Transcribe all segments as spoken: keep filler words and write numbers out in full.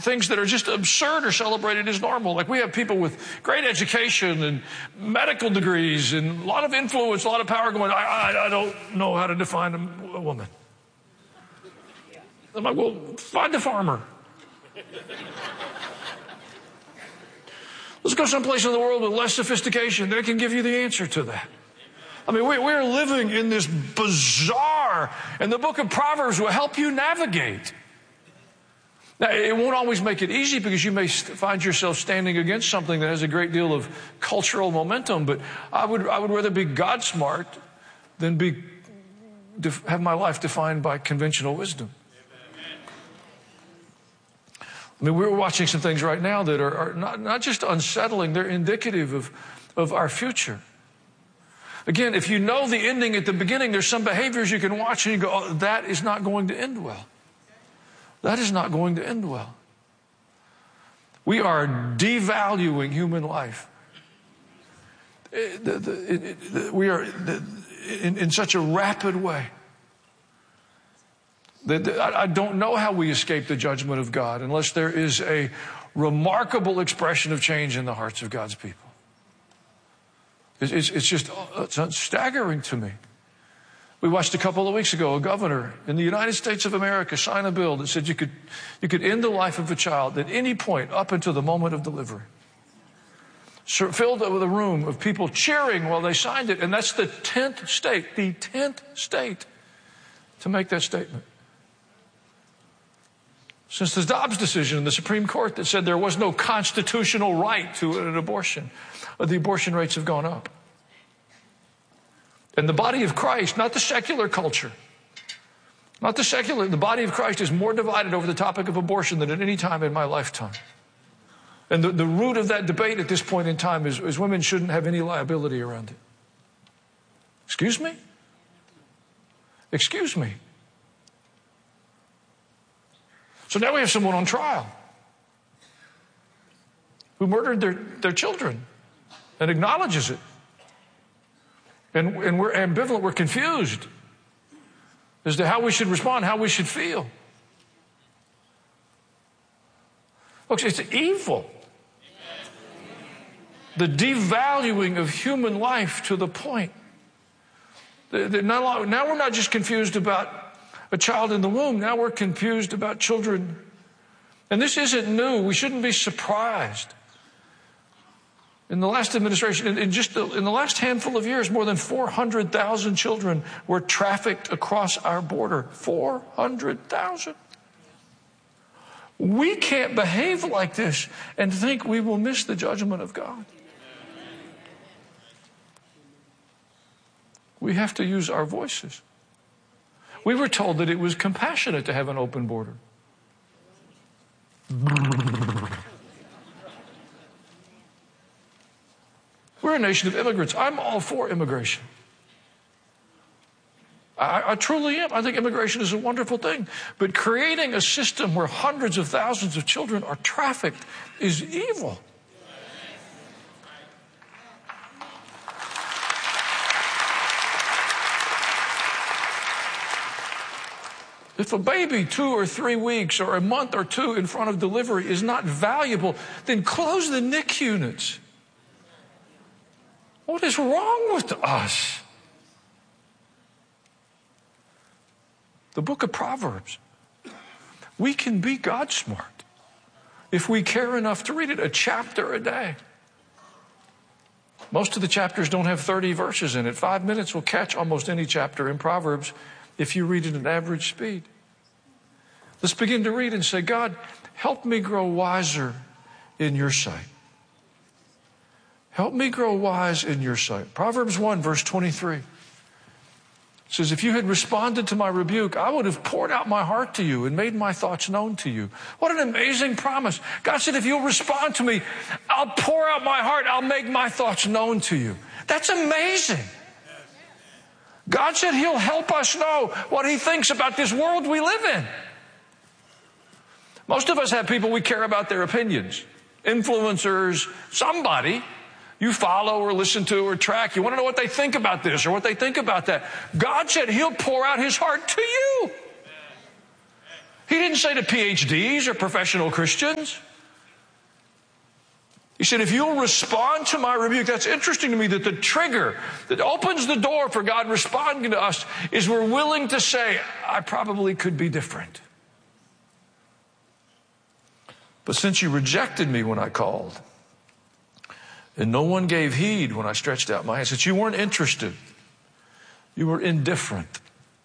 things that are just absurd are celebrated as normal. Like we have people with great education and medical degrees and a lot of influence, a lot of power going, I, I, I don't know how to define a, a woman. I'm like, well, find a farmer. Let's go someplace in the world with less sophistication that can give you the answer to that. I mean, we, we're living in this bizarre, and the book of Proverbs will help you navigate. Now, it won't always make it easy because you may find yourself standing against something that has a great deal of cultural momentum, but I would, I would rather be God smart than be, have my life defined by conventional wisdom. I mean, we're watching some things right now that are, are not, not just unsettling, they're indicative of, of our future. Again, if you know the ending at the beginning, there's some behaviors you can watch and you go, oh, that is not going to end well. That is not going to end well. We are devaluing human life. The, the, it, the, we are the, in, in such a rapid way. The, the, I, I don't know how we escape the judgment of God unless there is a remarkable expression of change in the hearts of God's people. It's, it's, it's just it's staggering to me. We watched a couple of weeks ago a governor in the United States of America sign a bill that said you could, you could end the life of a child at any point up until the moment of delivery. So filled with a room of people cheering while they signed it, and that's the tenth state, the tenth state to make that statement. Since the Dobbs decision in the Supreme Court that said there was no constitutional right to an abortion, the abortion rates have gone up. And the body of Christ, not the secular culture, not the secular, the body of Christ is more divided over the topic of abortion than at any time in my lifetime. And the, the root of that debate at this point in time is, is women shouldn't have any liability around it. Excuse me? Excuse me. So now we have someone on trial who murdered their, their children and acknowledges it. And, and we're ambivalent, we're confused as to how we should respond, how we should feel. Folks, it's evil. The devaluing of human life to the point that now, now we're not just confused about a child in the womb, now we're confused about children. And this isn't new. We shouldn't be surprised. In the last administration, in, in just the, in the last handful of years, more than four hundred thousand children were trafficked across our border. four hundred thousand. We can't behave like this and think we will miss the judgment of God. We have to use our voices. We were told that it was compassionate to have an open border. We're a nation of immigrants. I'm all for immigration. I, I truly am. I think immigration is a wonderful thing. But creating a system where hundreds of thousands of children are trafficked is evil. If a baby two or three weeks or a month or two in front of delivery is not valuable, then close the N I C U units. What is wrong with us? The book of Proverbs. We can be God smart if we care enough to read it a chapter a day. Most of the chapters don't have thirty verses in it. Five minutes will catch almost any chapter in Proverbs if you read it at average speed. Let's begin to read and say, God, help me grow wiser in your sight. Help me grow wise in your sight. Proverbs one, verse twenty-three says, if you had responded to my rebuke, I would have poured out my heart to you and made my thoughts known to you. What an amazing promise. God said, if you'll respond to me, I'll pour out my heart. I'll make my thoughts known to you. That's amazing. God said he'll help us know what he thinks about this world we live in. Most of us have people we care about their opinions. Influencers, somebody you follow or listen to or track. You want to know what they think about this or what they think about that. God said he'll pour out his heart to you. He didn't say to P H Ds or professional Christians. He said, if you'll respond to my rebuke, that's interesting to me that the trigger that opens the door for God responding to us is we're willing to say, I probably could be different. But since you rejected me when I called, and no one gave heed when I stretched out my hand, since you weren't interested, you were indifferent.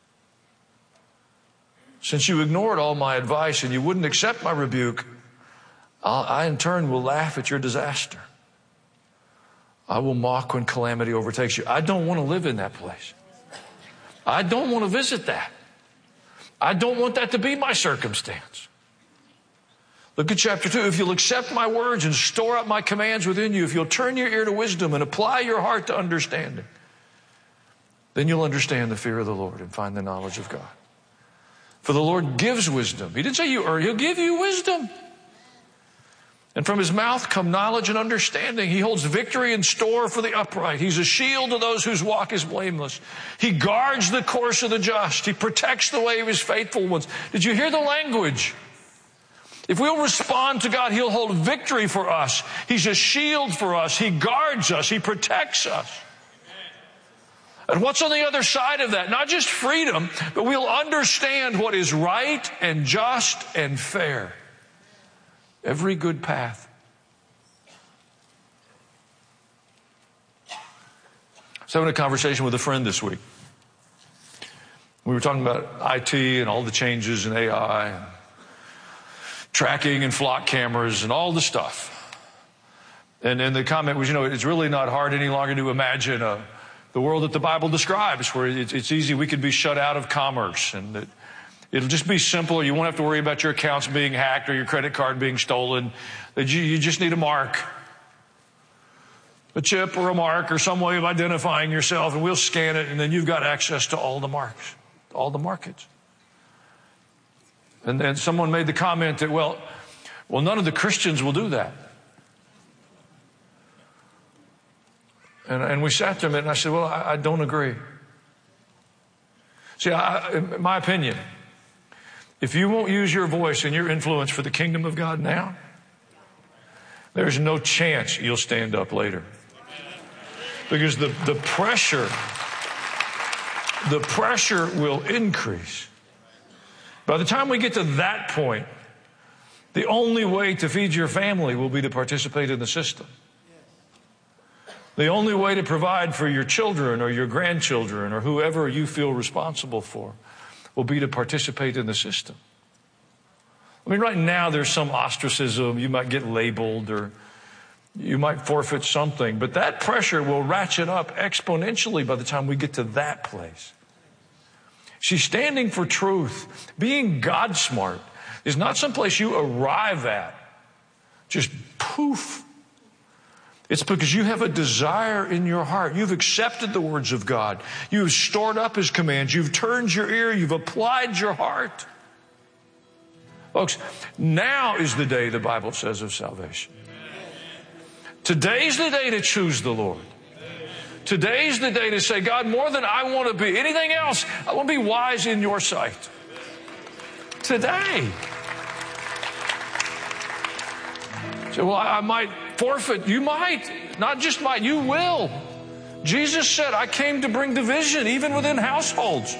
Since you ignored all my advice and you wouldn't accept my rebuke, I'll, I in turn will laugh at your disaster. I will mock when calamity overtakes you. I don't want to live in that place. I don't want to visit that. I don't want that to be my circumstance. Look at chapter two. If you'll accept my words and store up my commands within you, if you'll turn your ear to wisdom and apply your heart to understanding, then you'll understand the fear of the Lord and find the knowledge of God. For the Lord gives wisdom. He didn't say you earn, he'll give you wisdom. And from his mouth come knowledge and understanding. He holds victory in store for the upright. He's a shield to those whose walk is blameless. He guards the course of the just. He protects the way of his faithful ones. Did you hear the language? If we'll respond to God, he'll hold victory for us. He's a shield for us. He guards us. He protects us. And what's on the other side of that? Not just freedom, but we'll understand what is right and just and fair. Every good path. I was having a conversation with a friend this week. We were talking about I T and all the changes in A I, and tracking and flock cameras and all the stuff. And, and the comment was, you know, it's really not hard any longer to imagine a, the world that the Bible describes, where it's, it's easy, we could be shut out of commerce, and that it'll just be simple. You won't have to worry about your accounts being hacked or your credit card being stolen. That you, you just need a mark, a chip or a mark or some way of identifying yourself, and we'll scan it, and then you've got access to all the marks, all the markets. And then someone made the comment that, well, well, none of the Christians will do that. And, and we sat there a minute, and I said, well, I, I don't agree. See, I, in my opinion, if you won't use your voice and your influence for the kingdom of God now, there's no chance you'll stand up later. Because the, the pressure, the pressure will increase. By the time we get to that point, the only way to feed your family will be to participate in the system. The only way to provide for your children or your grandchildren or whoever you feel responsible for will be to participate in the system. I mean, right now there's some ostracism. You might get labeled or you might forfeit something, but that pressure will ratchet up exponentially by the time we get to that place. She's standing for truth. Being God smart is not someplace you arrive at. Just poof. It's because you have a desire in your heart. You've accepted the words of God. You've stored up his commands. You've turned your ear. You've applied your heart. Folks, now is the day, the Bible says, of salvation. Today's the day to choose the Lord. Today's the day to say, God, more than I want to be anything else, I want to be wise in your sight. Today. So, well, I might forfeit. You might. Not just might, you will. Jesus said, I came to bring division, even within households.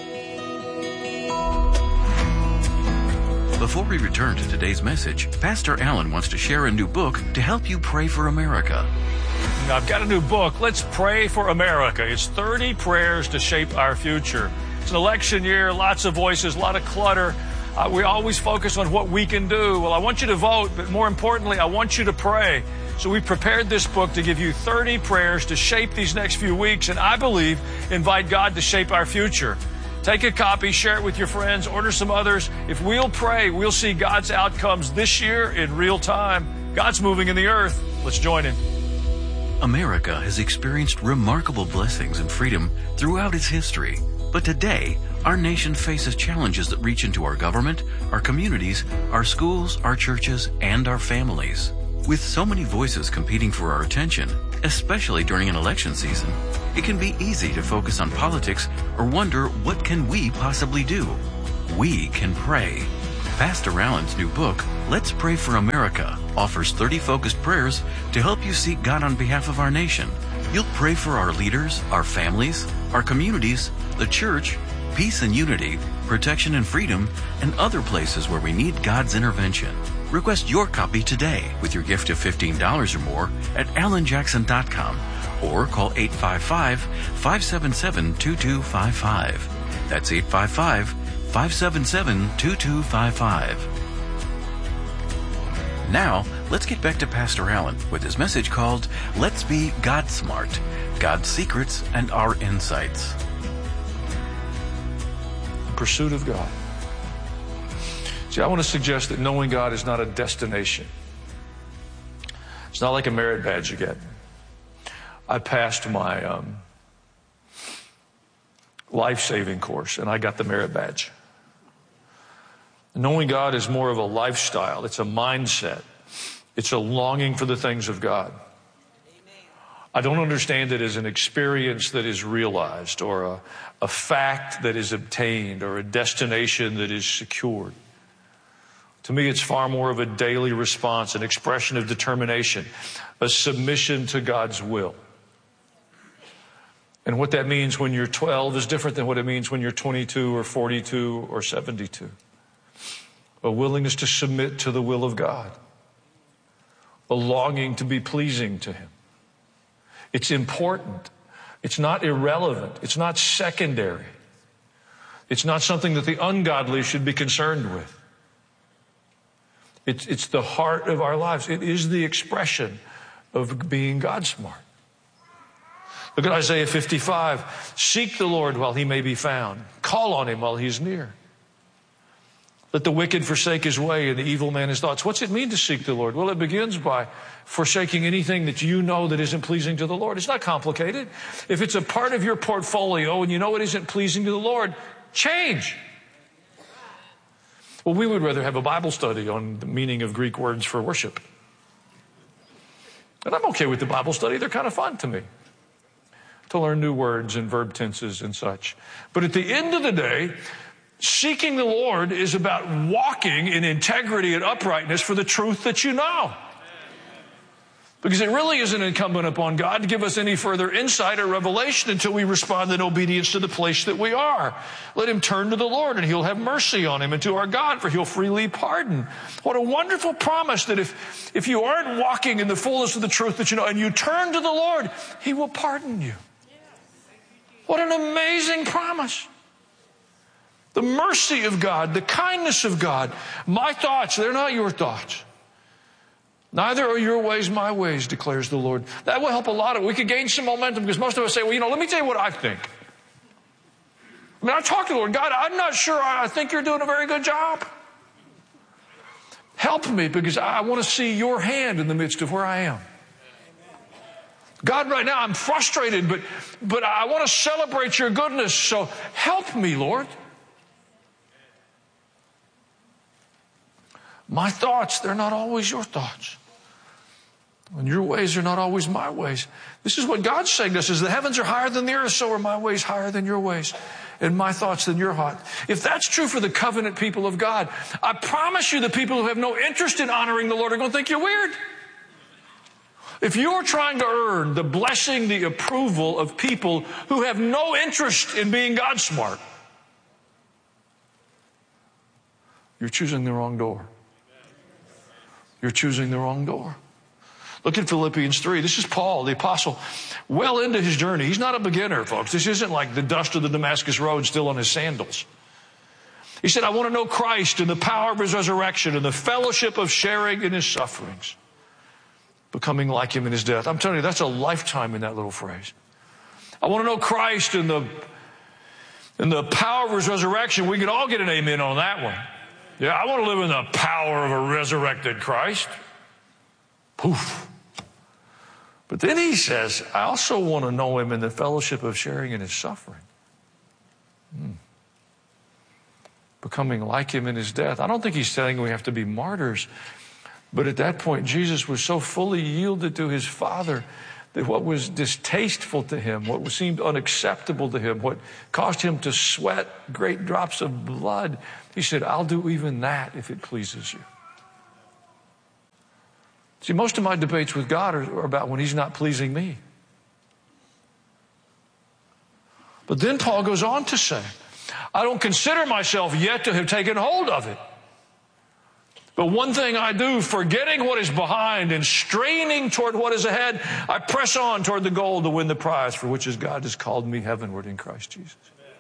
Before we return to today's message, Pastor Allen wants to share a new book to help you pray for America. I've got a new book, Let's Pray for America. It's thirty prayers to shape our future. It's an election year, lots of voices, a lot of clutter. Uh, we always focus on what we can do. Well, I want you to vote, but more importantly, I want you to pray. So we prepared this book to give you thirty prayers to shape these next few weeks, and I believe invite God to shape our future. Take a copy, share it with your friends, order some others. If we'll pray, we'll see God's outcomes this year in real time. God's moving in the earth. Let's join him. America has experienced remarkable blessings and freedom throughout its history. But today, our nation faces challenges that reach into our government, our communities, our schools, our churches, and our families. With so many voices competing for our attention, especially during an election season, it can be easy to focus on politics or wonder, what can we possibly do? We can pray. Pastor Allen's new book, Let's Pray for America, offers thirty focused prayers to help you seek God on behalf of our nation. You'll pray for our leaders, our families, our communities, the church, peace and unity, protection and freedom, and other places where we need God's intervention. Request your copy today with your gift of fifteen dollars or more at alan jackson dot com or call eight five five, five seven seven, two two five five. That's eight five five, five seven seven, two two five five. Now, let's get back to Pastor Allen with his message called, Let's Be God Smart, God's Secrets and Our Insights. Pursuit of God. See, I want to suggest that knowing God is not a destination. It's not like a merit badge you get. I passed my um, life-saving course, and I got the merit badge. Knowing God is more of a lifestyle. It's a mindset. It's a longing for the things of God. I don't understand it as an experience that is realized or a, a fact that is obtained or a destination that is secured. To me, it's far more of a daily response, an expression of determination, a submission to God's will. And what that means when you're twelve is different than what it means when you're twenty-two or forty-two or seventy-two. A willingness to submit to the will of God. A longing to be pleasing to Him. It's important. It's not irrelevant. It's not secondary. It's not something that the ungodly should be concerned with. It's, it's the heart of our lives. It is the expression of being God smart. Look at Isaiah fifty-five. Seek the Lord while He may be found. Call on Him while He is near. Let the wicked forsake his way and the evil man his thoughts. What's it mean to seek the Lord? Well, it begins by forsaking anything that you know that isn't pleasing to the Lord. It's not complicated. If it's a part of your portfolio and you know it isn't pleasing to the Lord, change. Well, we would rather have a Bible study on the meaning of Greek words for worship. And I'm okay with the Bible study. They're kind of fun to me, to learn new words and verb tenses and such. But at the end of the day, seeking the Lord is about walking in integrity and uprightness for the truth that you know. Because it really isn't incumbent upon God to give us any further insight or revelation until we respond in obedience to the place that we are. Let him turn to the Lord and He'll have mercy on him, and to our God, for He'll freely pardon. What a wonderful promise that if, if you aren't walking in the fullness of the truth that you know and you turn to the Lord, He will pardon you. What an amazing promise. The mercy of God, the kindness of God. My thoughts, they're not your thoughts. Neither are your ways my ways, declares the Lord. That will help a lot. Of, we could gain some momentum, because most of us say, well, you know, let me tell you what I think. I mean, I talk to the Lord. God, I'm not sure. I think you're doing a very good job. Help me, because I want to see your hand in the midst of where I am. God, right now I'm frustrated, but, but I want to celebrate your goodness. So help me, Lord. My thoughts, they're not always your thoughts. And your ways are not always my ways. This is what God's saying to us, is the heavens are higher than the earth, so are my ways higher than your ways, and my thoughts than your heart. If that's true for the covenant people of God, I promise you the people who have no interest in honoring the Lord are going to think you're weird. If you're trying to earn the blessing, the approval of people who have no interest in being God smart, you're choosing the wrong door. You're choosing the wrong door. Look at Philippians three. This is Paul, the apostle, well into his journey. He's not a beginner, folks. This isn't like the dust of the Damascus Road still on his sandals. He said, I want to know Christ and the power of His resurrection and the fellowship of sharing in His sufferings, becoming like Him in His death. I'm telling you, that's a lifetime in that little phrase. I want to know Christ and the, and the power of His resurrection. We can all get an amen on that one. Yeah, I want to live in the power of a resurrected Christ. Poof. But then he says, I also want to know Him in the fellowship of sharing in His suffering. Hmm. Becoming like Him in His death. I don't think he's saying we have to be martyrs. But at that point, Jesus was so fully yielded to His Father that what was distasteful to him, what seemed unacceptable to him, what caused him to sweat great drops of blood, he said, I'll do even that if it pleases you. See, most of my debates with God are, are about when he's not pleasing me. But then Paul goes on to say, I don't consider myself yet to have taken hold of it. But one thing I do, forgetting what is behind and straining toward what is ahead, I press on toward the goal to win the prize for which God has called me heavenward in Christ Jesus.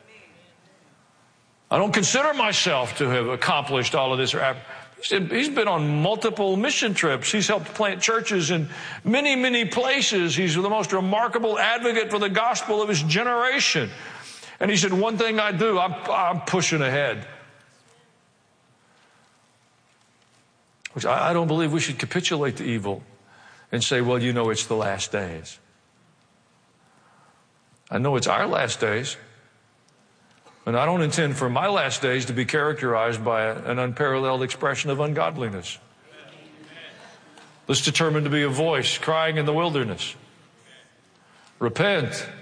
I don't consider myself to have accomplished all of this. He's been on multiple mission trips. He's helped plant churches in many, many places. He's the most remarkable advocate for the gospel of his generation. And he said, one thing I do, I'm, I'm pushing ahead. Which I, I don't believe we should capitulate to evil and say, well, you know, it's the last days. I know it's our last days. And I don't intend for my last days to be characterized by an unparalleled expression of ungodliness. Let's determine to be a voice crying in the wilderness. Repent.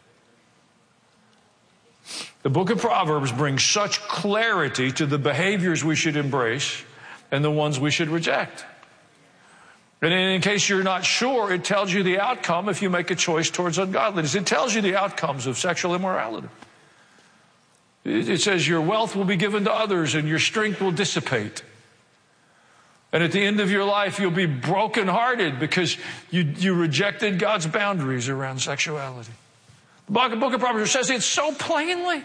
The book of Proverbs brings such clarity to the behaviors we should embrace and the ones we should reject. And in case you're not sure, it tells you the outcome if you make a choice towards ungodliness. It tells you the outcomes of sexual immorality. It says your wealth will be given to others and your strength will dissipate. And at the end of your life, you'll be brokenhearted because you, you rejected God's boundaries around sexuality. The book of Proverbs says it so plainly.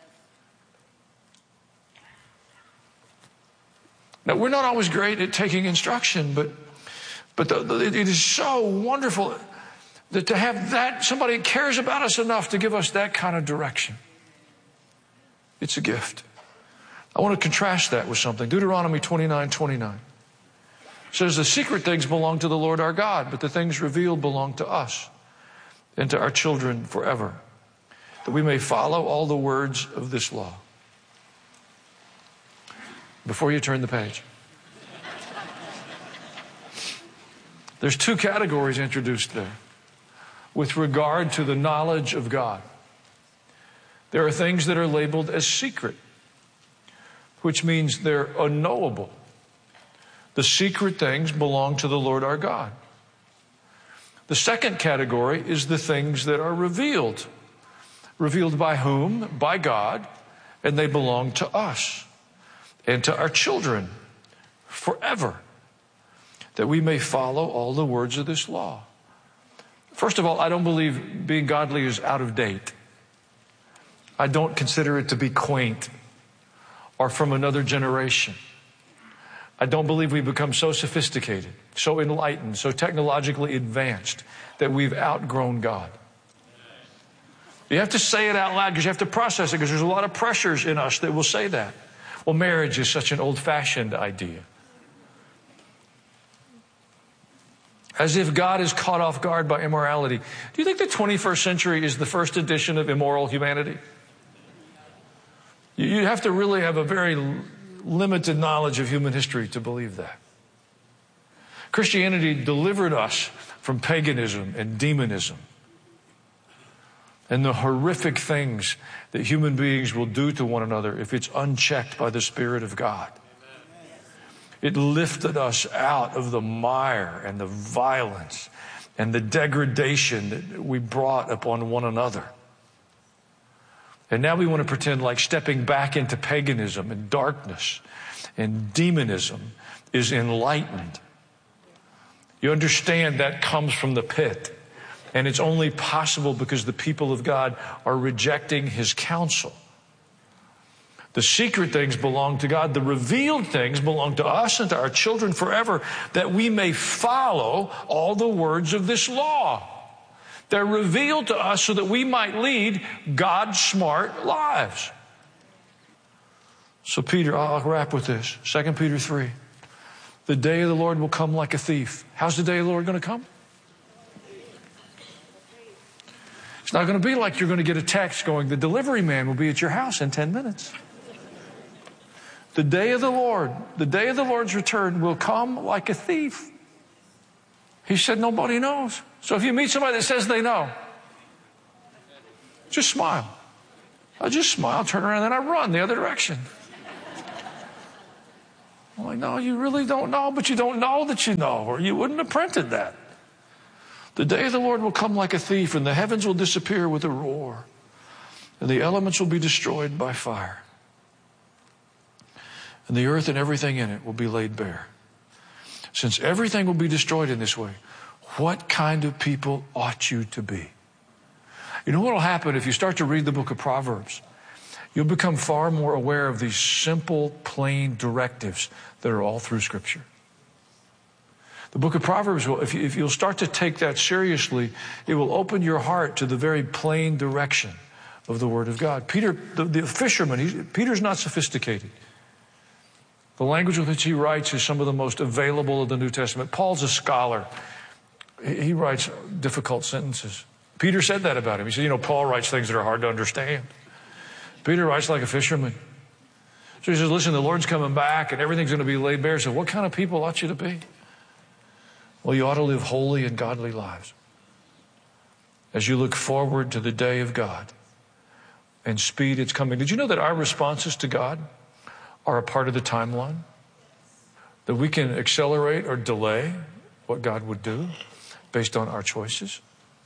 Now, we're not always great at taking instruction, but, but the, the, it is so wonderful that to have that, somebody cares about us enough to give us that kind of direction. It's a gift. I want to contrast that with something. Deuteronomy twenty-nine twenty-nine says the secret things belong to the Lord our God, but the things revealed belong to us and to our children forever, that we may follow all the words of this law. Before you turn the page, there's two categories introduced there with regard to the knowledge of God. There are things that are labeled as secret, which means they're unknowable. The secret things belong to the Lord our God. The second category is the things that are revealed. Revealed by whom? By God, and they belong to us and to our children forever, that we may follow all the words of this law. First of all, I don't believe being godly is out of date. I don't consider it to be quaint or from another generation. I don't believe we become so sophisticated, so enlightened, so technologically advanced that we've outgrown God. You have to say it out loud because you have to process it because there's a lot of pressures in us that will say that. Well, marriage is such an old-fashioned idea. As if God is caught off guard by immorality. Do you think the twenty-first century is the first edition of immoral humanity? You have to really have a very limited knowledge of human history to believe that. Christianity delivered us from paganism and demonism and the horrific things that human beings will do to one another if it's unchecked by the Spirit of God. It lifted us out of the mire and the violence and the degradation that we brought upon one another. And now we want to pretend like stepping back into paganism and darkness and demonism is enlightened. You understand that comes from the pit. And it's only possible because the people of God are rejecting His counsel. The secret things belong to God. The revealed things belong to us and to our children forever, that we may follow all the words of this law. They're revealed to us so that we might lead God-smart lives. So Peter, I'll wrap with this. Second Peter three. The day of the Lord will come like a thief. How's the day of the Lord going to come? It's not going to be like you're going to get a text going, the delivery man will be at your house in ten minutes. The day of the Lord, the day of the Lord's return will come like a thief. He said nobody knows. So if you meet somebody that says they know, just smile. I just smile, turn around, and then I run the other direction. I'm like, no, you really don't know, but you don't know that you know, or you wouldn't have printed that. The day of the Lord will come like a thief, and the heavens will disappear with a roar, and the elements will be destroyed by fire. And the earth and everything in it will be laid bare. Since everything will be destroyed in this way, what kind of people ought you to be? You know what will happen if you start to read the book of Proverbs? You'll become far more aware of these simple, plain directives that are all through Scripture. The book of Proverbs, will, if, you, if you'll start to take that seriously, it will open your heart to the very plain direction of the Word of God. Peter, the, the fisherman, he, Peter's not sophisticated. The language with which he writes is some of the most available of the New Testament. Paul's a scholar. He, he writes difficult sentences. Peter said that about him. He said, you know, Paul writes things that are hard to understand. Peter writes like a fisherman. So he says, listen, the Lord's coming back and everything's going to be laid bare. So what kind of people ought you to be? Well, you ought to live holy and godly lives as you look forward to the day of God and speed its coming. Did you know that our responses to God are a part of the timeline? That we can accelerate or delay what God would do based on our choices?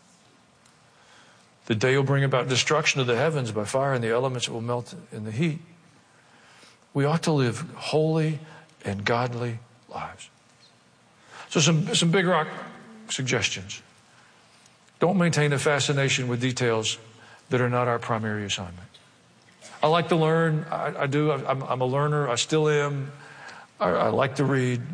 The day will bring about destruction of the heavens by fire, and the elements will melt in the heat. We ought to live holy and godly lives. So some, some big rock suggestions. Don't maintain a fascination with details that are not our primary assignment. I like to learn. I, I do. I'm, I'm a learner. I still am. I, I like to read.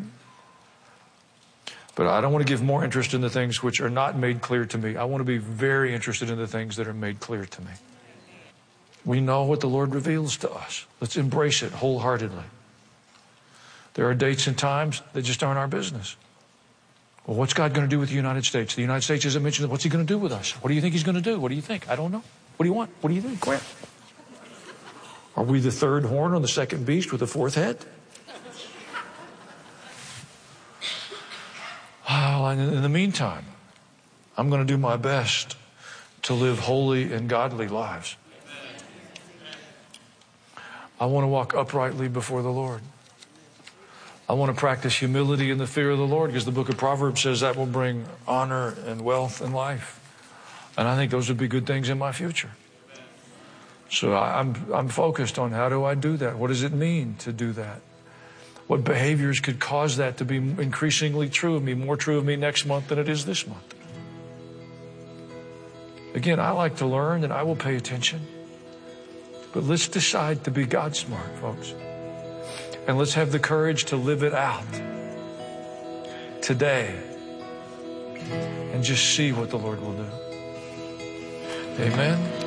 But I don't want to give more interest in the things which are not made clear to me. I want to be very interested in the things that are made clear to me. We know what the Lord reveals to us. Let's embrace it wholeheartedly. There are dates and times that just aren't our business. Well, what's God going to do with the United States? The United States isn't mentioned. What's he going to do with us? What do you think he's going to do? What do you think? I don't know. What do you want? What do you think? Where? Are we the third horn on the second beast with the fourth head? Oh, and in the meantime, I'm going to do my best to live holy and godly lives. I want to walk uprightly before the Lord. I want to practice humility and the fear of the Lord, because the book of Proverbs says that will bring honor and wealth and life. And I think those would be good things in my future. So I'm, I'm focused on how do I do that? What does it mean to do that? What behaviors could cause that to be increasingly true of me, more true of me next month than it is this month? Again, I like to learn and I will pay attention. But let's decide to be God smart, folks. And let's have the courage to live it out today and just see what the Lord will do. Amen.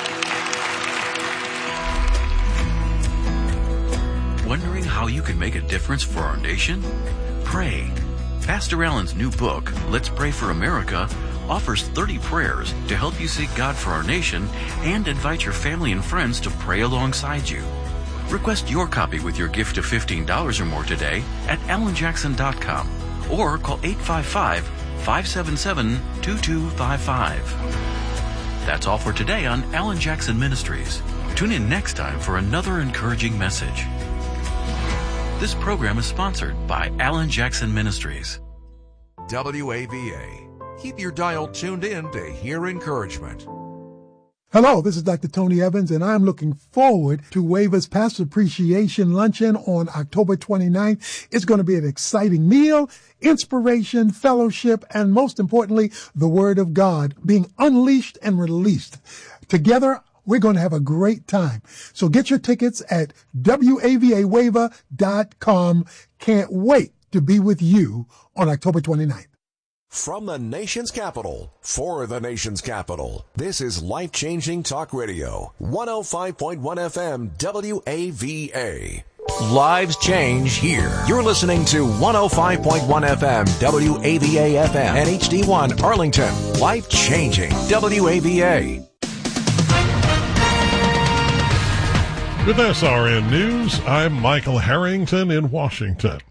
Wondering how you can make a difference for our nation? Pray. Pastor Allen's new book, Let's Pray for America, offers thirty prayers to help you seek God for our nation and invite your family and friends to pray alongside you. Request your copy with your gift of fifteen dollars or more today at alan jackson dot com or call eight five five, five seven seven, two two five five. That's all for today on Alan Jackson Ministries. Tune in next time for another encouraging message. This program is sponsored by Alan Jackson Ministries. W A V A. Keep your dial tuned in to hear encouragement. Hello, this is Doctor Tony Evans, and I'm looking forward to WAVA's Pastor Appreciation Luncheon on October twenty-ninth. It's going to be an exciting meal, inspiration, fellowship, and most importantly, the Word of God being unleashed and released. Together, we're going to have a great time. So get your tickets at W A V A wava dot com. Can't wait to be with you on October twenty-ninth. From the nation's capital, for the nation's capital, this is Life-Changing Talk Radio, one oh five point one F M W A V A. Lives change here. You're listening to one oh five point one F M W A V A F M and H D one Arlington. Life-Changing W A V A. With S R N News, I'm Michael Harrington in Washington.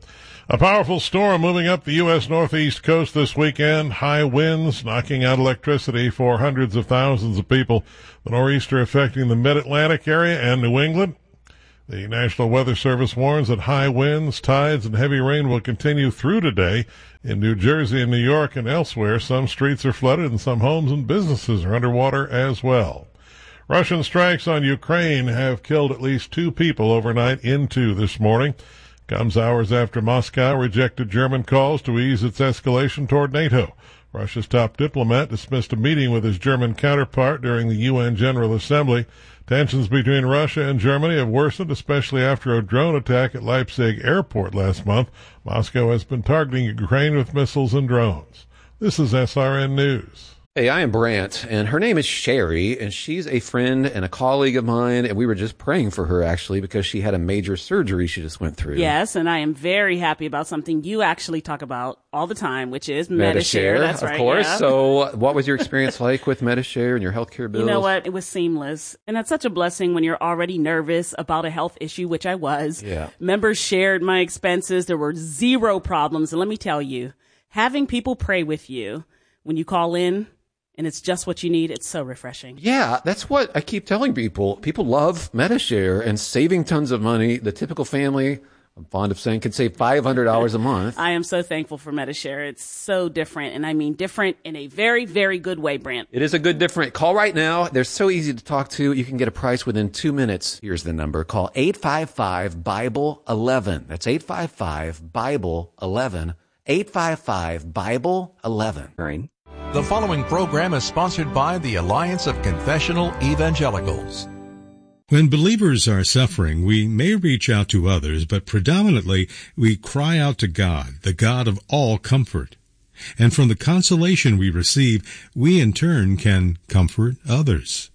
A powerful storm moving up the U S northeast coast this weekend. High winds knocking out electricity for hundreds of thousands of people. The nor'easter affecting the mid-Atlantic area and New England. The National Weather Service warns that high winds, tides, and heavy rain will continue through today. In New Jersey and New York and elsewhere, some streets are flooded and some homes and businesses are underwater as well. Russian strikes on Ukraine have killed at least two people overnight into this morning. Comes hours after Moscow rejected German calls to ease its escalation toward NATO. Russia's top diplomat dismissed a meeting with his German counterpart during the U N General Assembly. Tensions between Russia and Germany have worsened, especially after a drone attack at Leipzig airport last month. Moscow has been targeting Ukraine with missiles and drones. This is S R N News. Hey, I am Brant, and her name is Sherry, and she's a friend and a colleague of mine, and we were just praying for her, actually, because she had a major surgery she just went through. Yes, and I am very happy about something you actually talk about all the time, which is Medi-Share. Medi-Share, That's of right, course. yeah. So what was your experience like with Medi-Share and your healthcare bills? You know what? It was seamless, and that's such a blessing when you're already nervous about a health issue, which I was. Yeah. Members shared my expenses. There were zero problems, and let me tell you, having people pray with you when you call in, and it's just what you need. It's so refreshing. Yeah, that's what I keep telling people. People love Medi-Share and saving tons of money. The typical family, I'm fond of saying, can save five hundred dollars a month. I am so thankful for Medi-Share. It's so different, and I mean different in a very, very good way, Brant. It is a good different. Call right now. They're so easy to talk to. You can get a price within two minutes. Here's the number. Call eight five five, Bible eleven. That's eight five five, Bible eleven. eight five five, Bible eleven. The following program is sponsored by the Alliance of Confessional Evangelicals. When believers are suffering, we may reach out to others, but predominantly we cry out to God, the God of all comfort. And from the consolation we receive, we in turn can comfort others.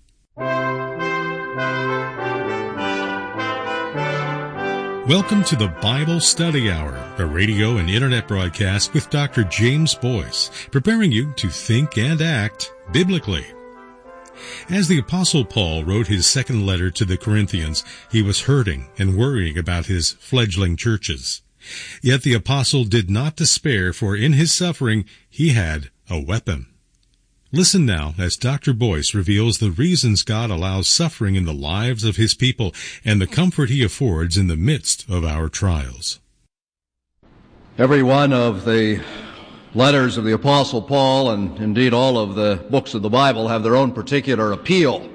Welcome to the Bible Study Hour, a radio and internet broadcast with Doctor James Boyce, preparing you to think and act biblically. As the Apostle Paul wrote his second letter to the Corinthians, he was hurting and worrying about his fledgling churches. Yet the apostle did not despair, for in his suffering he had a weapon. Listen now as Doctor Boyce reveals the reasons God allows suffering in the lives of his people and the comfort he affords in the midst of our trials. Every one of the letters of the Apostle Paul, and indeed all of the books of the Bible, have their own particular appeal.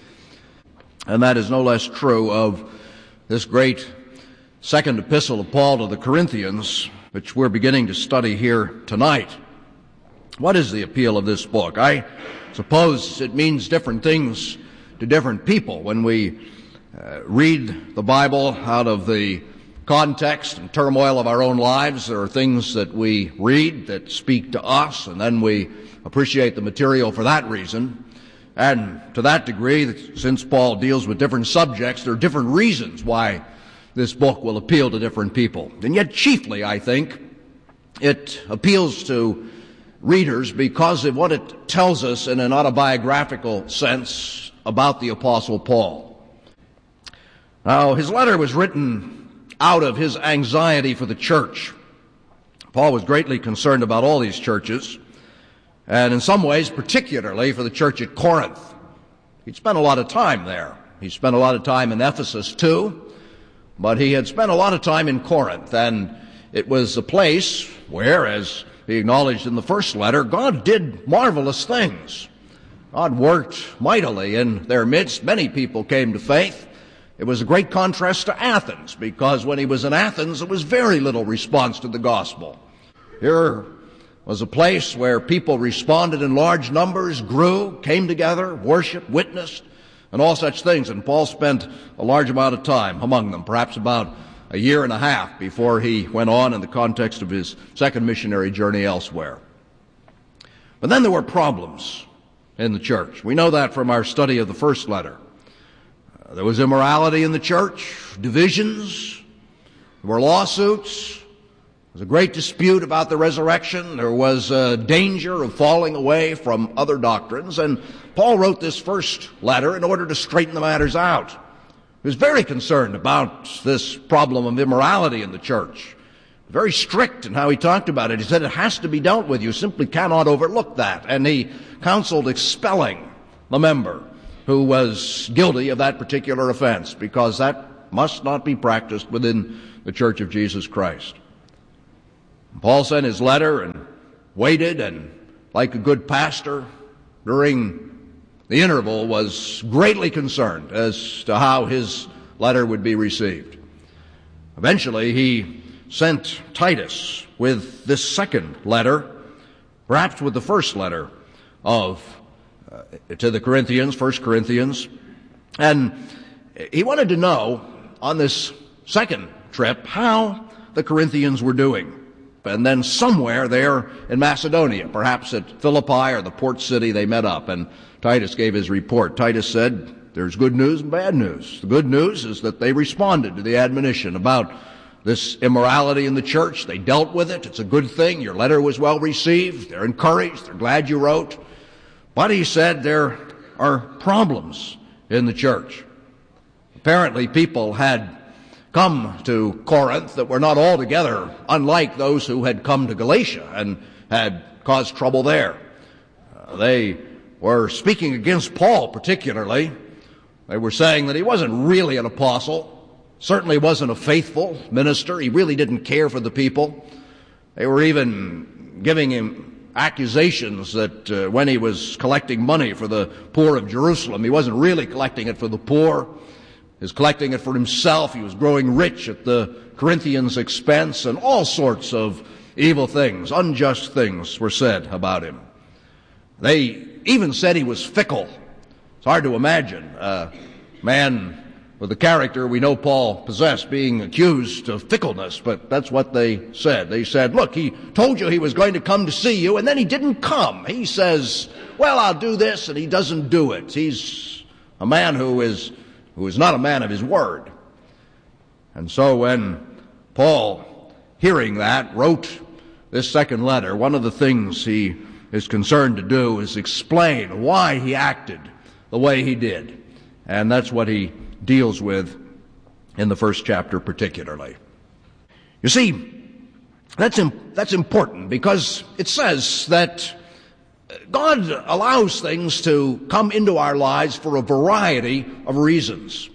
And that is no less true of this great second epistle of Paul to the Corinthians, which we're beginning to study here tonight. What is the appeal of this book? I suppose it means different things to different people. When we uh, read the Bible out of the context and turmoil of our own lives, there are things that we read that speak to us, and then we appreciate the material for that reason. And to that degree, since Paul deals with different subjects, there are different reasons why this book will appeal to different people. And yet chiefly, I think, it appeals to readers because of what it tells us in an autobiographical sense about the Apostle Paul. Now, his letter was written out of his anxiety for the church. Paul was greatly concerned about all these churches, and in some ways, particularly for the church at Corinth. He'd spent a lot of time there. He spent a lot of time in Ephesus too, but he had spent a lot of time in Corinth, and it was a place where, as he acknowledged in the first letter, God did marvelous things. God worked mightily in their midst. Many people came to faith. It was a great contrast to Athens, because when he was in Athens, there was very little response to the gospel. Here was a place where people responded in large numbers, grew, came together, worshiped, witnessed, and all such things. And Paul spent a large amount of time among them, perhaps about a year and a half before he went on in the context of his second missionary journey elsewhere. But then there were problems in the church. We know that from our study of the first letter. Uh, there was immorality in the church, divisions, there were lawsuits, there was a great dispute about the resurrection, there was a danger of falling away from other doctrines, and Paul wrote this first letter in order to straighten the matters out. He was very concerned about this problem of immorality in the church. very strict in how he talked about it. He said it has to be dealt with. You simply cannot overlook that. And he counseled expelling the member who was guilty of that particular offense, because that must not be practiced within the Church of Jesus Christ. Paul sent his letter and waited, and like a good pastor, during the interval was greatly concerned as to how his letter would be received. Eventually, he sent Titus with this second letter, perhaps with the first letter of uh, to the Corinthians, First Corinthians, and he wanted to know on this second trip how the Corinthians were doing. And then somewhere there in Macedonia, perhaps at Philippi or the port city, they met up, and Titus gave his report. Titus said, there's good news and bad news. The good news is that they responded to the admonition about this immorality in the church. They dealt with it. It's a good thing. Your letter was well received. They're encouraged. They're glad you wrote. But he said there are problems in the church. Apparently people had come to Corinth that were not altogether unlike those who had come to Galatia and had caused trouble there. Uh, they were speaking against Paul particularly. They were saying that he wasn't really an apostle, certainly wasn't a faithful minister. He really didn't care for the people. They were even giving him accusations that uh, when he was collecting money for the poor of Jerusalem, he wasn't really collecting it for the poor. He was collecting it for himself. He was growing rich at the Corinthians' expense, and all sorts of evil things, unjust things were said about him. They even said he was fickle. It's hard to imagine a man with the character we know Paul possessed being accused of fickleness, but that's what they said. They said, look, he told you he was going to come to see you, and then he didn't come. He says, well, I'll do this, and he doesn't do it. He's a man who is who is not a man of his word. And so when Paul, hearing that, wrote this second letter, one of the things he is concerned to do is explain why he acted the way he did. And that's what he deals with in the first chapter particularly. You see, that's, that's important because it says that God allows things to come into our lives for a variety of reasons.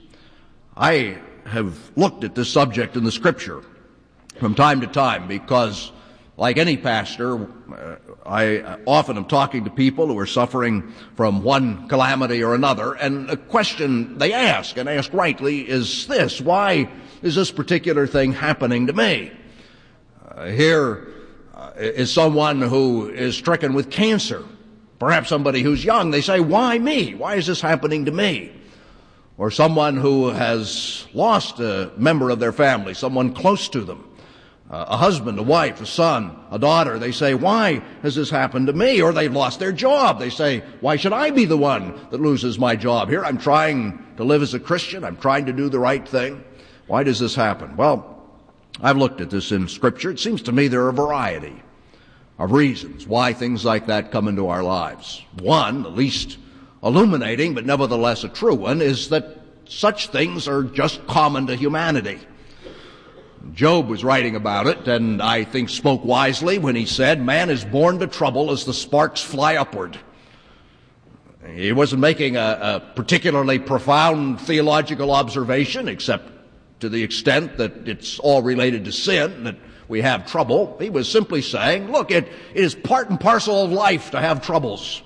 I have looked at this subject in the Scripture from time to time because, like any pastor, uh, I often am talking to people who are suffering from one calamity or another, and a question they ask, and ask rightly, is this: why is this particular thing happening to me? Uh, here uh, is someone who is stricken with cancer, perhaps somebody who's young. They say, why me? Why is this happening to me? Or someone who has lost a member of their family, someone close to them. Uh, a husband, a wife, a son, a daughter. They say, why has this happened to me? Or they've lost their job. They say, why should I be the one that loses my job? Here I'm trying to live as a Christian. I'm trying to do the right thing. Why does this happen? Well, I've looked at this in Scripture. It seems to me there are a variety of reasons why things like that come into our lives. One, the least illuminating, but nevertheless a true one, is that such things are just common to humanity. Job was writing about it, and I think spoke wisely when he said, man is born to trouble as the sparks fly upward. He wasn't making a, a particularly profound theological observation, except to the extent that it's all related to sin, that we have trouble. He was simply saying, look, it is part and parcel of life to have troubles.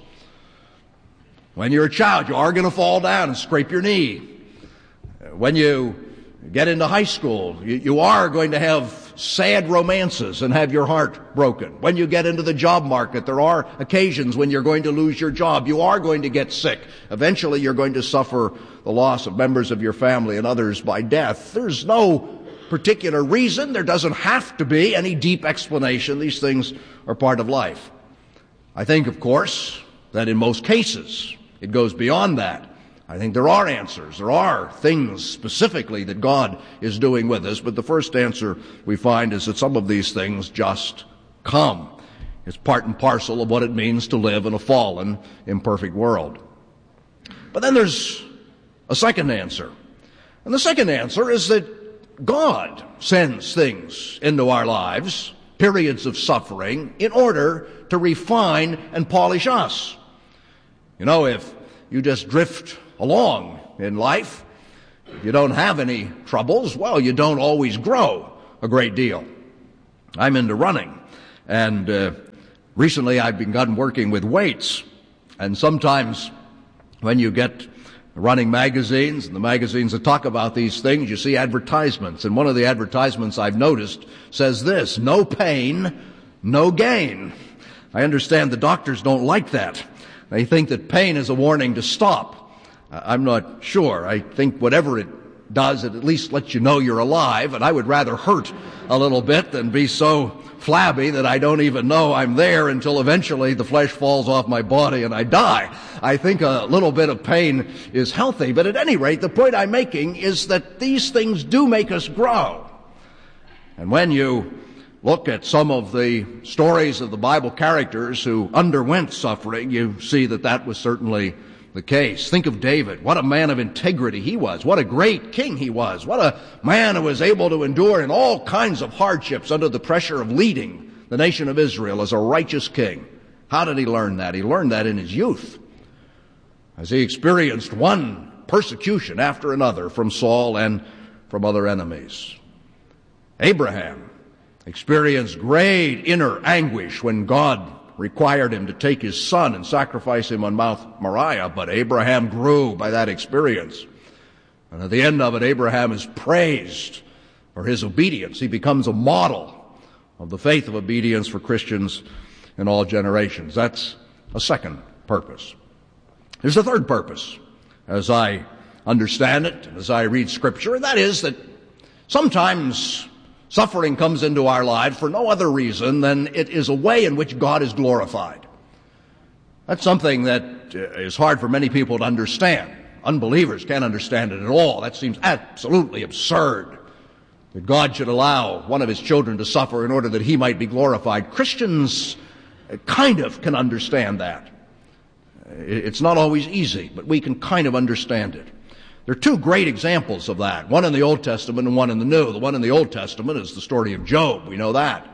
When you're a child, you are going to fall down and scrape your knee. When you get into high school, you, you are going to have sad romances and have your heart broken. When you get into the job market, there are occasions when you're going to lose your job. You are going to get sick. Eventually, you're going to suffer the loss of members of your family and others by death. There's no particular reason. There doesn't have to be any deep explanation. These things are part of life. I think, of course, that in most cases, it goes beyond that. I think there are answers. There are things specifically that God is doing with us. But the first answer we find is that some of these things just come. It's part and parcel of what it means to live in a fallen, imperfect world. But then there's a second answer. And the second answer is that God sends things into our lives, periods of suffering, in order to refine and polish us. You know, if you just drift along in life, if you don't have any troubles, well, you don't always grow a great deal. I'm into running, and uh, recently I've begun working with weights, and sometimes when you get running magazines, and the magazines that talk about these things, you see advertisements, and one of the advertisements I've noticed says this: no pain, no gain. I understand the doctors don't like that. They think that pain is a warning to stop. I'm not sure. I think whatever it does, it at least lets you know you're alive, and I would rather hurt a little bit than be so flabby that I don't even know I'm there until eventually the flesh falls off my body and I die. I think a little bit of pain is healthy, but at any rate, the point I'm making is that these things do make us grow. And when you look at some of the stories of the Bible characters who underwent suffering, you see that that was certainly the case. Think of David. What a man of integrity he was. What a great king he was. What a man who was able to endure in all kinds of hardships under the pressure of leading the nation of Israel as a righteous king. How did he learn that? He learned that in his youth, as he experienced one persecution after another from Saul and from other enemies. Abraham experienced great inner anguish when God required him to take his son and sacrifice him on Mount Moriah, but Abraham grew by that experience. And at the end of it, Abraham is praised for his obedience. He becomes a model of the faith of obedience for Christians in all generations. That's a second purpose. There's a third purpose, as I understand it, as I read Scripture, and that is that sometimes suffering comes into our lives for no other reason than it is a way in which God is glorified. That's something that is hard for many people to understand. Unbelievers can't understand it at all. That seems absolutely absurd, that God should allow one of his children to suffer in order that he might be glorified. Christians kind of can understand that. It's not always easy, but we can kind of understand it. There are two great examples of that, one in the Old Testament and one in the New. The one in the Old Testament is the story of Job. We know that.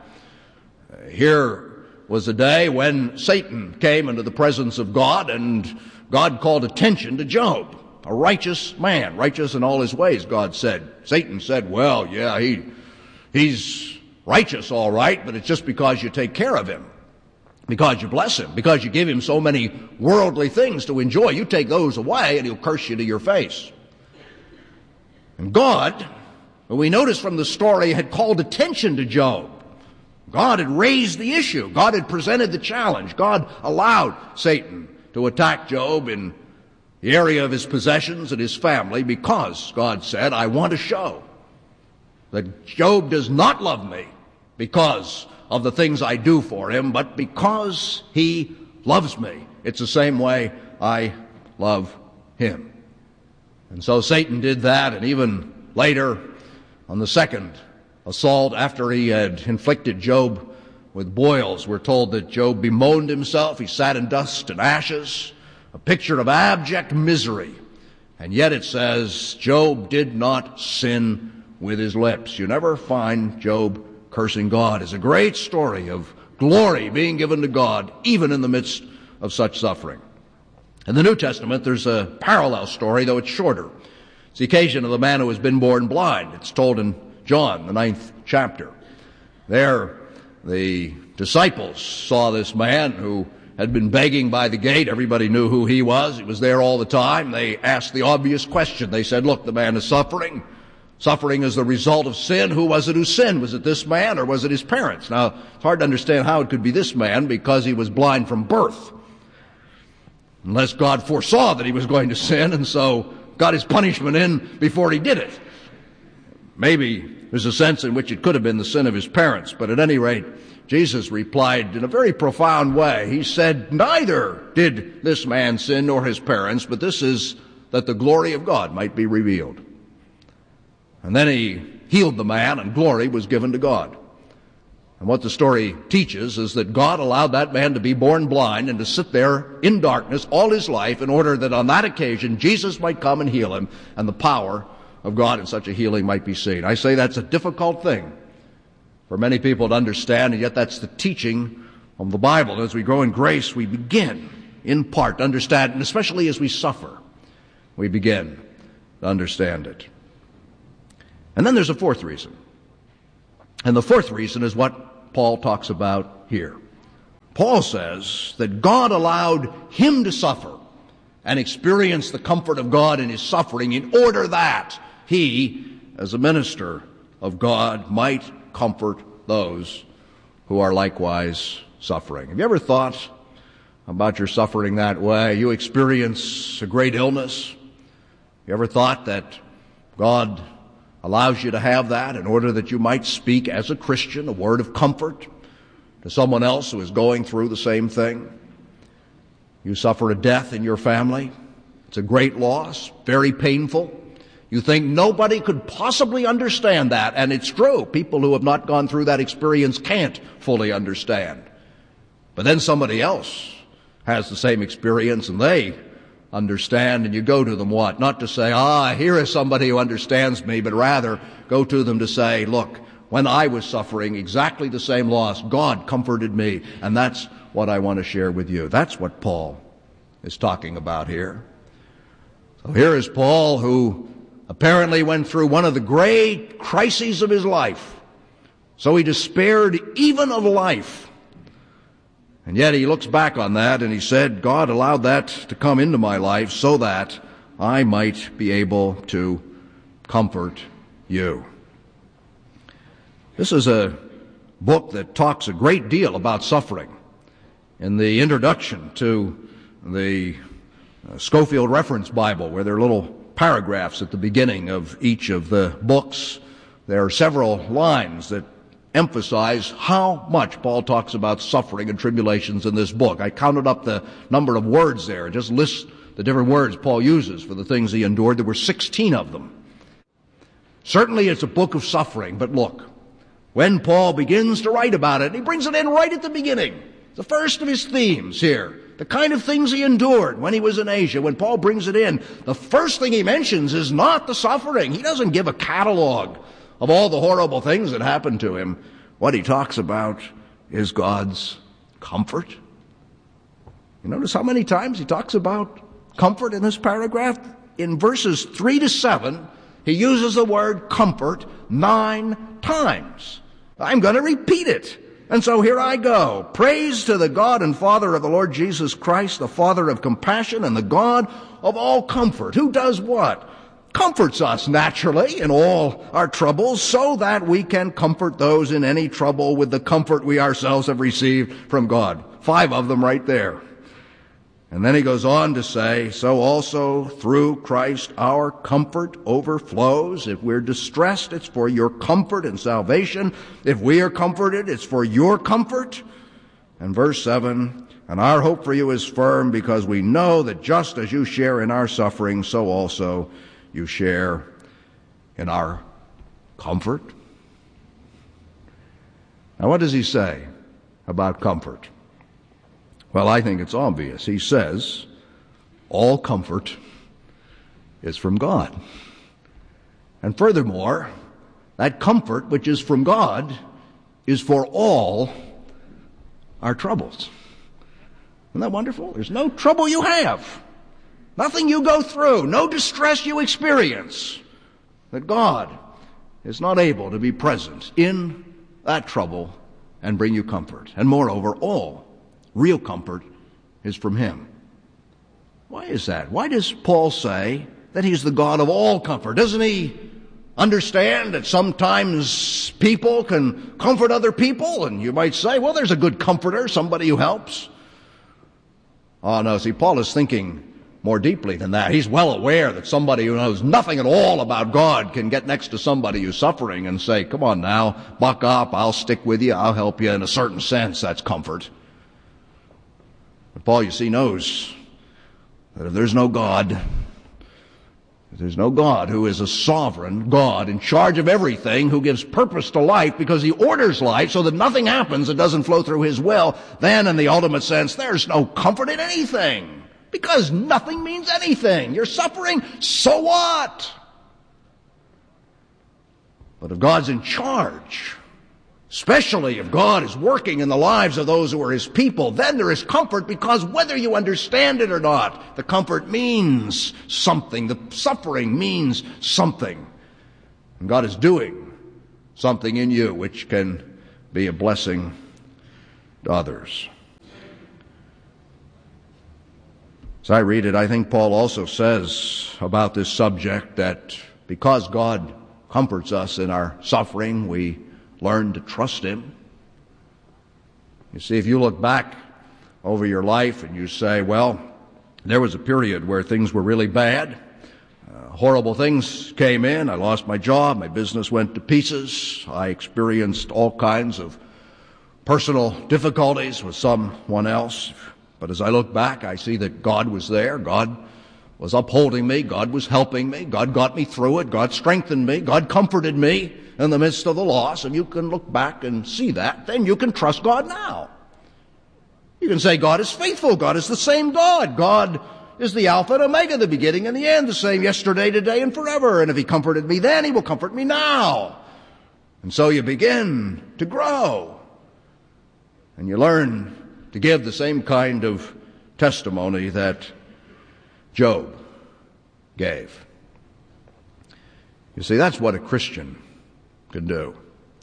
Here was a day when Satan came into the presence of God, and God called attention to Job, a righteous man, righteous in all his ways, God said. Satan said, well, yeah, he he's righteous, all right, but it's just because you take care of him, because you bless him, because you give him so many worldly things to enjoy. You take those away, and he'll curse you to your face. And God, we notice from the story, had called attention to Job. God had raised the issue. God had presented the challenge. God allowed Satan to attack Job in the area of his possessions and his family because God said, I want to show that Job does not love me because of the things I do for him, but because he loves me. It's the same way I love him. And so Satan did that, and even later, on the second assault, after he had inflicted Job with boils, we're told that Job bemoaned himself. He sat in dust and ashes, a picture of abject misery. And yet it says, Job did not sin with his lips. You never find Job cursing God. It's a great story of glory being given to God, even in the midst of such suffering. In the New Testament, there's a parallel story, though it's shorter. It's the occasion of the man who has been born blind. It's told in John, the ninth chapter. There, the disciples saw this man who had been begging by the gate. Everybody knew who he was. He was there all the time. They asked the obvious question. They said, look, the man is suffering. Suffering is the result of sin. Who was it who sinned? Was it this man or was it his parents? Now, it's hard to understand how it could be this man because he was blind from birth. Unless God foresaw that he was going to sin and so got his punishment in before he did it. Maybe there's a sense in which it could have been the sin of his parents, but at any rate, Jesus replied in a very profound way. He said, neither did this man sin nor his parents, but this is that the glory of God might be revealed. And then he healed the man, and glory was given to God. And what the story teaches is that God allowed that man to be born blind and to sit there in darkness all his life in order that on that occasion Jesus might come and heal him, and the power of God and such a healing might be seen. I say that's a difficult thing for many people to understand, and yet that's the teaching of the Bible. And as we grow in grace, we begin, in part, to understand, and especially as we suffer, we begin to understand it. And then there's a fourth reason. And the fourth reason is what Paul talks about here. Paul says that God allowed him to suffer and experience the comfort of God in his suffering in order that he, as a minister of God, might comfort those who are likewise suffering. Have you ever thought about your suffering that way? You experience a great illness. You ever thought that God allows you to have that in order that you might speak as a Christian a word of comfort to someone else who is going through the same thing? You suffer a death in your family. It's a great loss, very painful. You think nobody could possibly understand that, and it's true. People who have not gone through that experience can't fully understand. But then somebody else has the same experience, and they understand, and you go to them what? Not to say, ah, here is somebody who understands me, but rather go to them to say, look, when I was suffering exactly the same loss, God comforted me, and that's what I want to share with you. That's what Paul is talking about here. So here is Paul, who apparently went through one of the great crises of his life. So he despaired even of life. And yet he looks back on that and he said, God allowed that to come into my life so that I might be able to comfort you. This is a book that talks a great deal about suffering. In the introduction to the Scofield Reference Bible, where there are little paragraphs at the beginning of each of the books, there are several lines that emphasize how much Paul talks about suffering and tribulations in this book. I counted up the number of words there. It just lists the different words Paul uses for the things he endured. There were sixteen of them. Certainly it's a book of suffering, but look, when Paul begins to write about it, he brings it in right at the beginning. The first of his themes here, the kind of things he endured when he was in Asia. When Paul brings it in, the first thing he mentions is not the suffering. He doesn't give a catalog of all the horrible things that happened to him. What he talks about is God's comfort. You notice how many times he talks about comfort in this paragraph? In verses three to seven, he uses the word comfort nine times. I'm going to repeat it. And so here I go. Praise to the God and Father of the Lord Jesus Christ, the Father of compassion and the God of all comfort. Who does what? Comforts us naturally in all our troubles so that we can comfort those in any trouble with the comfort we ourselves have received from God. Five of them right there. And then he goes on to say, so also through Christ our comfort overflows. If we're distressed, it's for your comfort and salvation. If we are comforted, it's for your comfort. And verse seven, and our hope for you is firm because we know that just as you share in our suffering, so also you share in our comfort. Now what does he say about comfort? Well, I think it's obvious. He says, all comfort is from God. And furthermore, that comfort which is from God is for all our troubles. Isn't that wonderful? There's no trouble you have, nothing you go through, no distress you experience, that God is not able to be present in that trouble and bring you comfort. And moreover, all real comfort is from him. Why is that? Why does Paul say that he's the God of all comfort? Doesn't he understand that sometimes people can comfort other people? And you might say, well, there's a good comforter, somebody who helps. Oh, no, see, Paul is thinking more deeply than that. He's well aware that somebody who knows nothing at all about God can get next to somebody who's suffering and say, come on now, buck up, I'll stick with you, I'll help you. In a certain sense, that's comfort. But Paul, you see, knows that if there's no God, if there's no God who is a sovereign God in charge of everything, who gives purpose to life because he orders life so that nothing happens that doesn't flow through his will, then in the ultimate sense, there's no comfort in anything. Because nothing means anything. You're suffering, so what? But if God's in charge, especially if God is working in the lives of those who are His people, then there is comfort, because whether you understand it or not, the comfort means something. The suffering means something. And God is doing something in you which can be a blessing to others. As I read it, I think Paul also says about this subject that because God comforts us in our suffering, we learn to trust Him. You see, if you look back over your life and you say, well, there was a period where things were really bad, uh, horrible things came in, I lost my job, my business went to pieces, I experienced all kinds of personal difficulties with someone else. But as I look back, I see that God was there, God was upholding me, God was helping me, God got me through it, God strengthened me, God comforted me in the midst of the loss. And you can look back and see that, then you can trust God now. You can say God is faithful, God is the same God, God is the Alpha and Omega, the beginning and the end, the same yesterday, today, and forever. And if He comforted me then, He will comfort me now. And so you begin to grow, and you learn to give the same kind of testimony that Job gave. You see, that's what a Christian can do.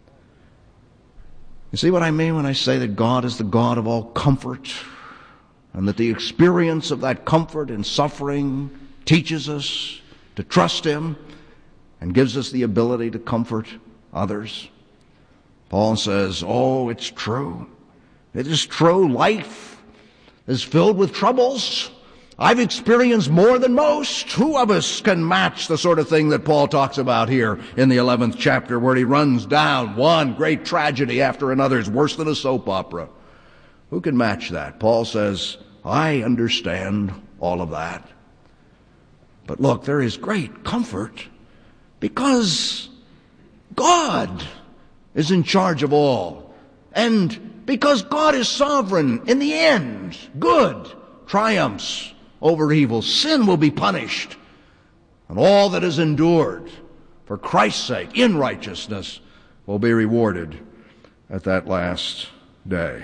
You see what I mean when I say that God is the God of all comfort, and that the experience of that comfort in suffering teaches us to trust Him and gives us the ability to comfort others? Paul says, oh, it's true. It is true. Life is filled with troubles. I've experienced more than most. Who of us can match the sort of thing that Paul talks about here in the eleventh chapter, where he runs down one great tragedy after another? It's worse than a soap opera. Who can match that? Paul says, I understand all of that. But look, there is great comfort because God is in charge of all. And because God is sovereign, in the end, good triumphs over evil. Sin will be punished, and all that is endured for Christ's sake in righteousness will be rewarded at that last day.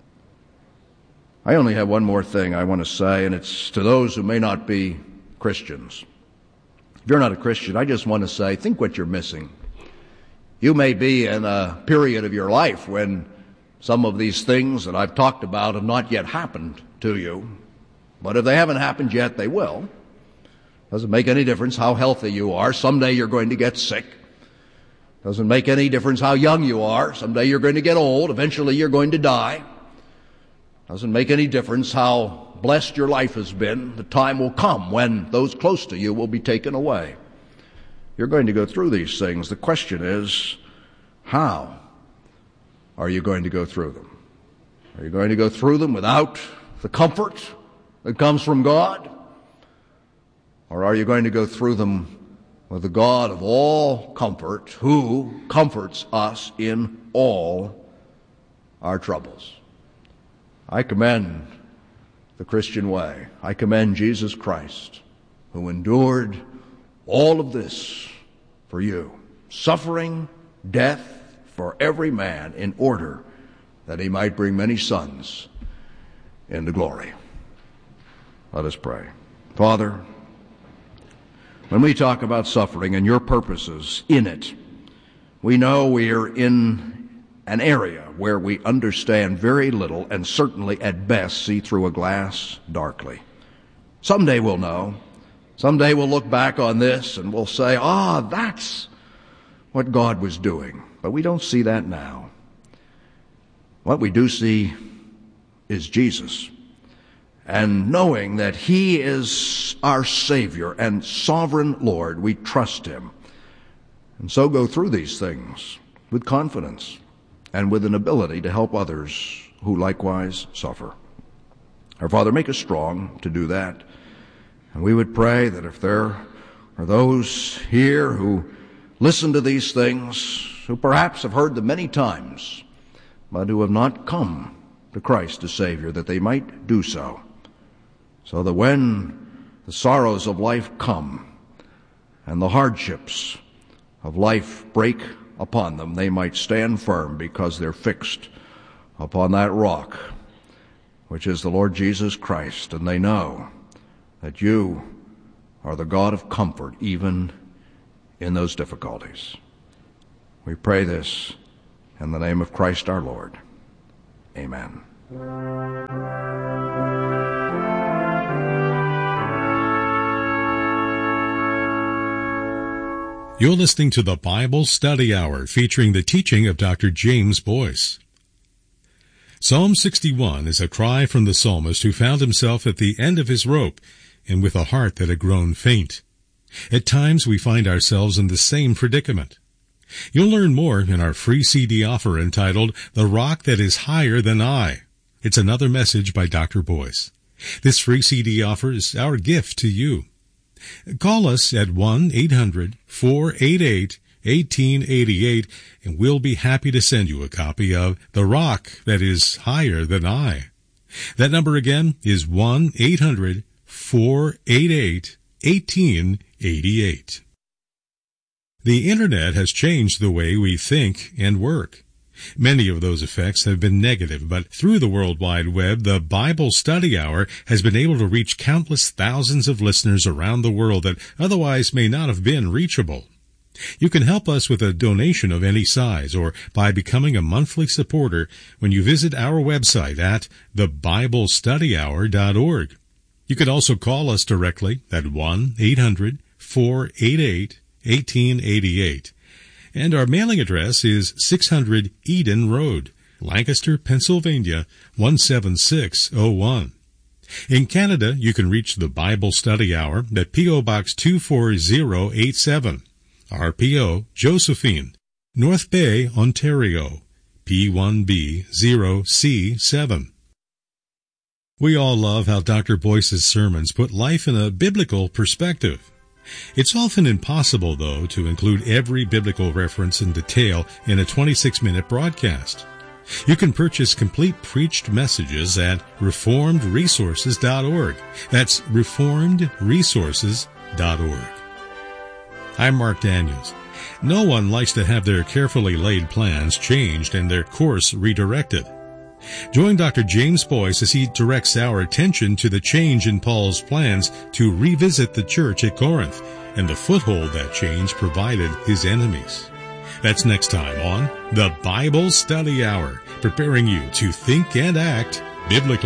I only have one more thing I want to say, and it's to those who may not be Christians. If you're not a Christian, I just want to say, think what you're missing. You may be in a period of your life when some of these things that I've talked about have not yet happened to you. But if they haven't happened yet, they will. Doesn't make any difference how healthy you are. Someday you're going to get sick. Doesn't make any difference how young you are. Someday you're going to get old. Eventually you're going to die. Doesn't make any difference how blessed your life has been. The time will come when those close to you will be taken away. You're going to go through these things. The question is, how are you going to go through them? Are you going to go through them without the comfort that comes from God? Or are you going to go through them with the God of all comfort, who comforts us in all our troubles? I commend the Christian way. I commend Jesus Christ, who endured all of this for you, suffering, death for every man, in order that he might bring many sons into glory. Let us pray. Father, when we talk about suffering and your purposes in it, we know we are in an area where we understand very little, and certainly at best see through a glass darkly. Someday we'll know. Someday we'll look back on this and we'll say, ah, that's what God was doing. But we don't see that now. What we do see is Jesus. And knowing that He is our Savior and sovereign Lord, we trust Him. And so go through these things with confidence and with an ability to help others who likewise suffer. Our Father, make us strong to do that. And we would pray that if there are those here who listen to these things, who perhaps have heard them many times, but who have not come to Christ as Savior, that they might do so, so that when the sorrows of life come and the hardships of life break upon them, they might stand firm because they're fixed upon that rock, which is the Lord Jesus Christ, and they know that you are the God of comfort even in those difficulties. We pray this in the name of Christ our Lord. Amen. You're listening to the Bible Study Hour, featuring the teaching of Doctor James Boyce. Psalm sixty-one is a cry from the psalmist who found himself at the end of his rope and with a heart that had grown faint. At times we find ourselves in the same predicament. You'll learn more in our free C D offer entitled The Rock That Is Higher Than I. It's another message by Doctor Boyce. This free C D offer is our gift to you. Call us at one eight hundred four eight eight one eight eight eight and we'll be happy to send you a copy of The Rock That Is Higher Than I. That number again is one eight hundred four eight eight one eight eight eight. The Internet has changed the way we think and work. Many of those effects have been negative, but through the World Wide Web, the Bible Study Hour has been able to reach countless thousands of listeners around the world that otherwise may not have been reachable. You can help us with a donation of any size or by becoming a monthly supporter when you visit our website at the bible study hour dot org. You can also call us directly at one eight hundred four eight eight one eight eight eight. And our mailing address is six hundred Eden Road, Lancaster, Pennsylvania, one seven six oh one. In Canada, you can reach the Bible Study Hour at P O Box two four zero eight seven, R P O Josephine, North Bay, Ontario, P one B zero C seven. We all love how Doctor Boyce's sermons put life in a biblical perspective. It's often impossible, though, to include every biblical reference in detail in a twenty-six minute broadcast. You can purchase complete preached messages at reformed resources dot org. That's reformed resources dot org. I'm Mark Daniels. No one likes to have their carefully laid plans changed and their course redirected. Join Doctor James Boyce as he directs our attention to the change in Paul's plans to revisit the church at Corinth and the foothold that change provided his enemies. That's next time on the Bible Study Hour, preparing you to think and act biblically.